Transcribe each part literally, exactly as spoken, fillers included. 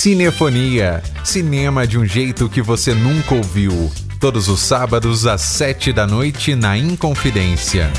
Cinefonia. Cinema de um jeito que você nunca ouviu. Todos os sábados às sete da noite na Inconfidência.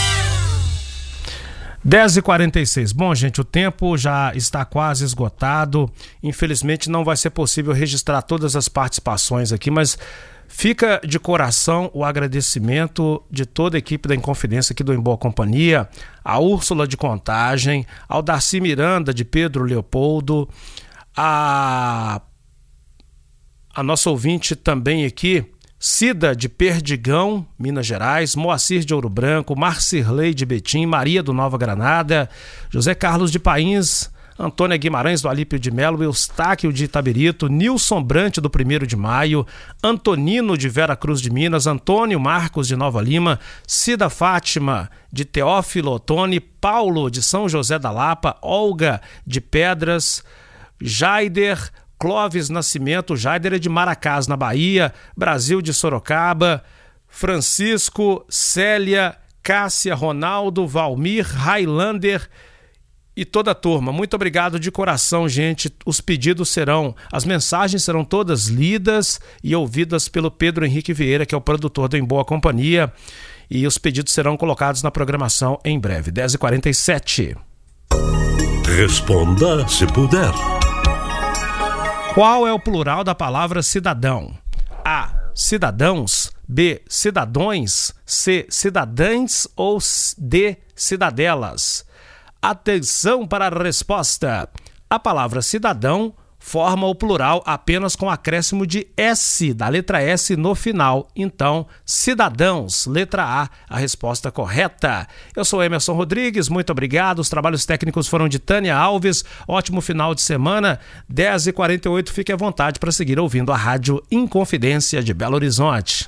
dez e quarenta e seis. Bom, gente, o tempo já está quase esgotado. Infelizmente não vai ser possível registrar todas as participações aqui, mas fica de coração o agradecimento de toda a equipe da Inconfidência aqui do Em Boa Companhia, a Úrsula de Contagem, ao Darcy Miranda de Pedro Leopoldo, a, a nossa ouvinte também aqui, Cida de Perdigão, Minas Gerais, Moacir de Ouro Branco, Marcirlei de Betim, Maria do Nova Granada, José Carlos de Pains, Antônia Guimarães do Alípio de Melo, Eustáquio de Itabirito, Nilson Brante do primeiro de Maio, Antonino de Vera Cruz de Minas, Antônio Marcos de Nova Lima, Cida Fátima de Teófilo Otoni, Paulo de São José da Lapa, Olga de Pedras, Jaider, Clóvis Nascimento, Jaider é de Maracás, na Bahia, Brasil de Sorocaba, Francisco, Célia, Cássia, Ronaldo, Valmir, Highlander e toda a turma. Muito obrigado de coração, gente. Os pedidos serão, as mensagens serão todas lidas e ouvidas pelo Pedro Henrique Vieira, que é o produtor do Em Boa Companhia, e os pedidos serão colocados na programação em breve. dez e quarenta e sete. Responda se puder. Qual é o plural da palavra cidadão? A. Cidadãos. B. Cidadões. C. Cidadãs. Ou D. Cidadelas. Atenção para a resposta. A palavra cidadão forma o plural apenas com acréscimo de S, da letra S no final. Então, cidadãos, letra A, a resposta correta. Eu sou Emerson Rodrigues, muito obrigado. Os trabalhos técnicos foram de Tânia Alves. Ótimo final de semana. dez e quarenta e oito, fique à vontade para seguir ouvindo a Rádio Inconfidência de Belo Horizonte.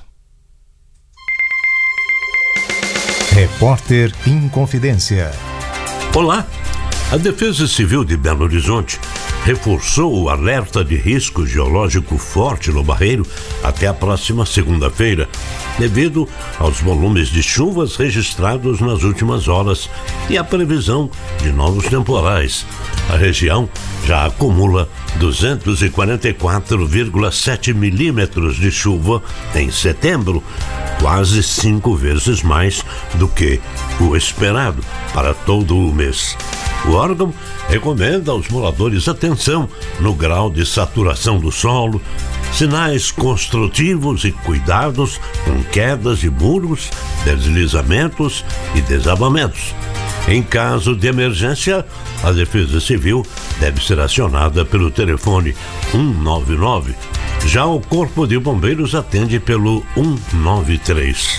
Repórter Inconfidência. Olá, a Defesa Civil de Belo Horizonte reforçou o alerta de risco geológico forte no Barreiro até a próxima segunda-feira, devido aos volumes de chuvas registrados nas últimas horas e a previsão de novos temporais. A região já acumula duzentos e quarenta e quatro vírgula sete milímetros de chuva em setembro, quase cinco vezes mais do que o esperado para todo o mês. O órgão recomenda aos moradores atenção no grau de saturação do solo, sinais construtivos e cuidados com quedas de muros, deslizamentos e desabamentos. Em caso de emergência, a Defesa Civil deve ser acionada pelo telefone um nove nove. Já o Corpo de Bombeiros atende pelo um nove três.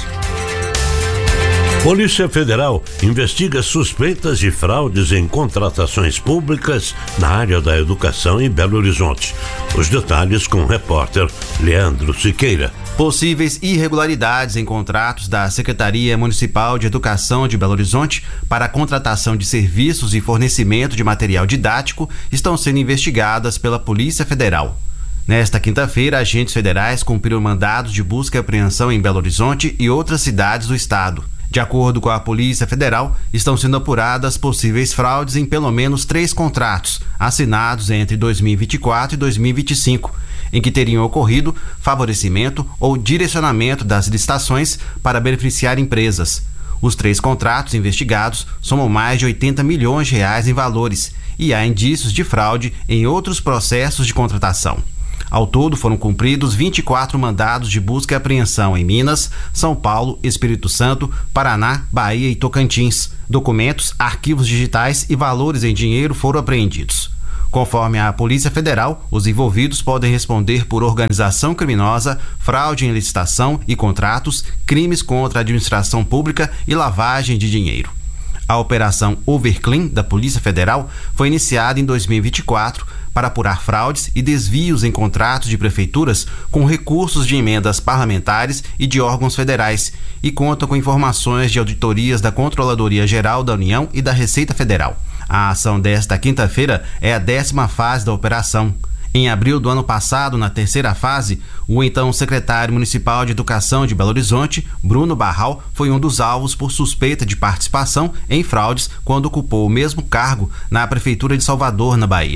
Polícia Federal investiga suspeitas de fraudes em contratações públicas na área da educação em Belo Horizonte. Os detalhes com o repórter Leandro Siqueira. Possíveis irregularidades em contratos da Secretaria Municipal de Educação de Belo Horizonte para a contratação de serviços e fornecimento de material didático estão sendo investigadas pela Polícia Federal. Nesta quinta-feira, agentes federais cumpriram mandados de busca e apreensão em Belo Horizonte e outras cidades do estado. De acordo com a Polícia Federal, estão sendo apuradas possíveis fraudes em pelo menos três contratos assinados entre dois mil e vinte e quatro e dois mil e vinte e cinco, em que teriam ocorrido favorecimento ou direcionamento das licitações para beneficiar empresas. Os três contratos investigados somam mais de oitenta milhões de reais em valores e há indícios de fraude em outros processos de contratação. Ao todo, foram cumpridos vinte e quatro mandados de busca e apreensão em Minas, São Paulo, Espírito Santo, Paraná, Bahia e Tocantins. Documentos, arquivos digitais e valores em dinheiro foram apreendidos. Conforme a Polícia Federal, os envolvidos podem responder por organização criminosa, fraude em licitação e contratos, crimes contra a administração pública e lavagem de dinheiro. A Operação Overclean da Polícia Federal foi iniciada em dois mil e vinte e quatro para apurar fraudes e desvios em contratos de prefeituras com recursos de emendas parlamentares e de órgãos federais e conta com informações de auditorias da Controladoria Geral da União e da Receita Federal. A ação desta quinta-feira é a décima fase da operação. Em abril do ano passado, na terceira fase, o então secretário municipal de Educação de Belo Horizonte, Bruno Barral, foi um dos alvos por suspeita de participação em fraudes quando ocupou o mesmo cargo na Prefeitura de Salvador, na Bahia.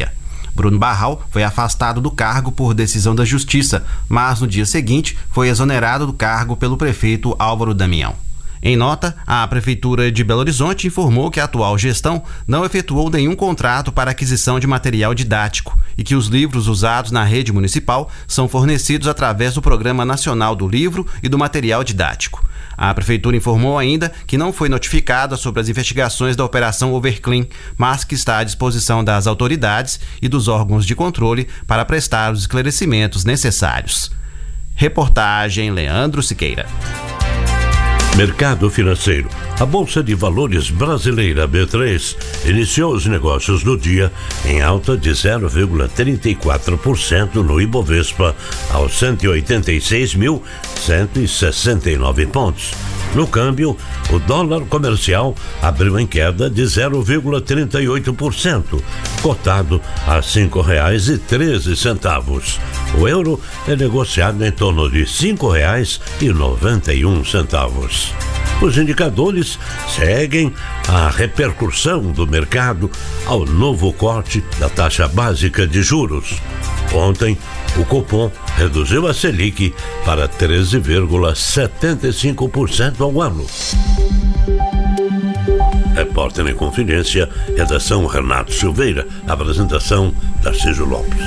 Bruno Barral foi afastado do cargo por decisão da Justiça, mas no dia seguinte foi exonerado do cargo pelo prefeito Álvaro Damião. Em nota, a Prefeitura de Belo Horizonte informou que a atual gestão não efetuou nenhum contrato para aquisição de material didático e que os livros usados na rede municipal são fornecidos através do Programa Nacional do Livro e do Material Didático. A Prefeitura informou ainda que não foi notificada sobre as investigações da Operação Overclean, mas que está à disposição das autoridades e dos órgãos de controle para prestar os esclarecimentos necessários. Reportagem Leandro Siqueira. Mercado financeiro. A Bolsa de Valores brasileira B três iniciou os negócios do dia em alta de zero vírgula trinta e quatro por cento no Ibovespa, aos cento e oitenta e seis mil, cento e sessenta e nove pontos. No câmbio, o dólar comercial abriu em queda de zero vírgula trinta e oito por cento, cotado a cinco reais e treze centavos. O euro é negociado em torno de cinco reais e noventa e um centavos. Os indicadores seguem a repercussão do mercado ao novo corte da taxa básica de juros. Ontem, o Copom reduziu a Selic para treze vírgula setenta e cinco por cento ao ano. Repórter em Confidência, redação Renato Silveira, apresentação Tarcísio Lopes.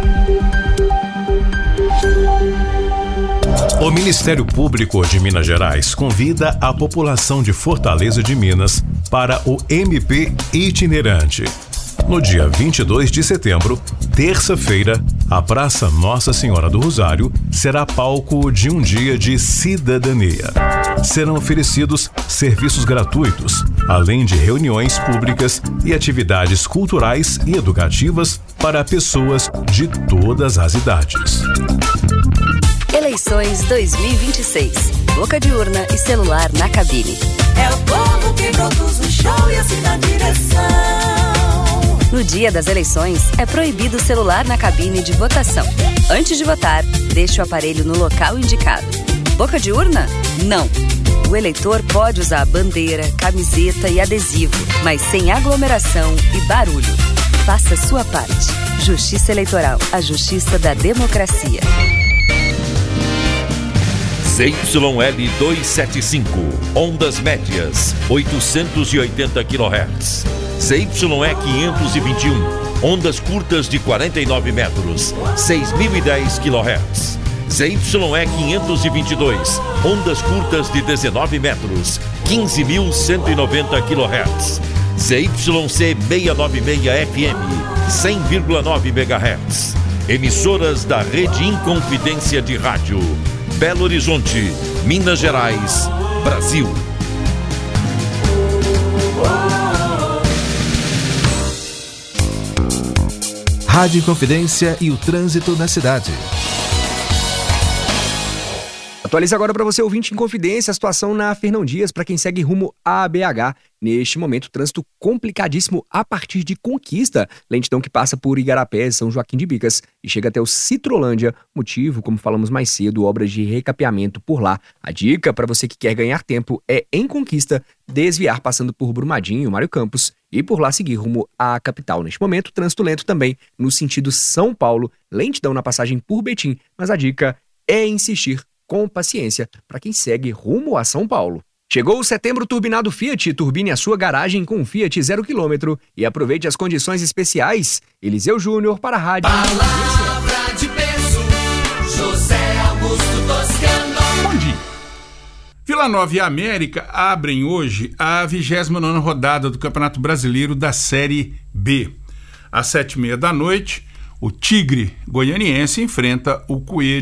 O Ministério Público de Minas Gerais convida a população de Fortaleza de Minas para o M P itinerante. No dia vinte e dois de setembro, terça-feira, a Praça Nossa Senhora do Rosário será palco de um dia de cidadania. Serão oferecidos serviços gratuitos, além de reuniões públicas e atividades culturais e educativas para pessoas de todas as idades. Eleições dois mil e vinte e seis. Boca de urna e celular na cabine. É o povo que produz o show e assim na direção. No dia das eleições, é proibido o celular na cabine de votação. Antes de votar, deixe o aparelho no local indicado. Boca de urna? Não. O eleitor pode usar bandeira, camiseta e adesivo, mas sem aglomeração e barulho. Faça sua parte. Justiça Eleitoral, a justiça da democracia. Z Y L duzentos e setenta e cinco, ondas médias, oitocentos e oitenta quilohertz. Z Y E quinhentos e vinte e um, ondas curtas de quarenta e nove metros, seis mil e dez quilohertz. Z Y E quinhentos e vinte e dois, ondas curtas de dezenove metros, quinze mil cento e noventa quilohertz. Z Y C seiscentos e noventa e seis F M, cem vírgula nove megahertz. Emissoras da Rede Inconfidência de Rádio. Belo Horizonte, Minas Gerais, Brasil. Rádio Inconfidência e o trânsito na cidade. Atualiza agora para você, ouvinte, em Confidência, a situação na Fernão Dias para quem segue rumo a B H. Neste momento, trânsito complicadíssimo a partir de Conquista, lentidão que passa por Igarapé, São Joaquim de Bicas e chega até o Citrolândia. Motivo, como falamos mais cedo, obras de recapeamento por lá. A dica para você que quer ganhar tempo é, em Conquista, desviar passando por Brumadinho, Mário Campos, e por lá seguir rumo à capital. Neste momento, trânsito lento também no sentido São Paulo, lentidão na passagem por Betim, mas a dica é insistir com paciência para quem segue rumo a São Paulo. Chegou o setembro turbinado Fiat. Turbine a sua garagem com Fiat zero quilômetro e aproveite as condições especiais. Eliseu Júnior para a Rádio. Palavra de peso, José Augusto Toscano. Bom dia. Vila Nova e América abrem hoje a vigésima nona rodada do Campeonato Brasileiro da Série B. Às sete e meia da noite, o Tigre Goianiense enfrenta o Coelho